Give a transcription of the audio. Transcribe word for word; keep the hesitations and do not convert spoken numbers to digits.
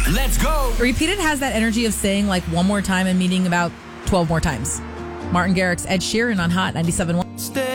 Let's go. Repeated has that energy of saying like one more time and meaning about twelve more times. Martin Garrix, Ed Sheeran on Hot ninety-seven point one. Stay.